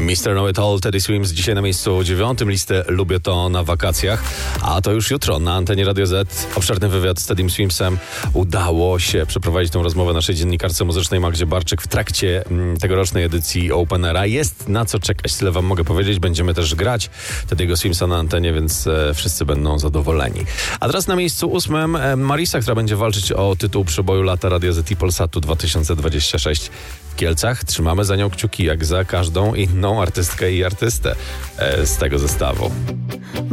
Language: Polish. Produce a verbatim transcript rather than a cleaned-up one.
mister Know It All, Teddy Swims dzisiaj na miejscu dziewiątym listy Lubię to na wakacjach, a to już jutro na antenie Radio Z. Obszerny wywiad z Teddym Swimsem. Udało się przeprowadzić tę rozmowę naszej dziennikarce muzycznej Magdzie Barczyk w trakcie mm, tegorocznej edycji Open Aira. Jest na co czekać, tyle wam mogę powiedzieć. Będziemy też grać Teddy'ego Swimsa na antenie, więc e, wszyscy będą zadowoleni. A teraz na miejscu ósmym e, Marisa, która będzie walczyć o tytuł przeboju lata Radio Z i Polsatu dwa tysiące dwadzieścia sześć w Kielcach. Trzymamy za nią kciuki jak za każdą inną artystkę i artystę e, z tego zestawu.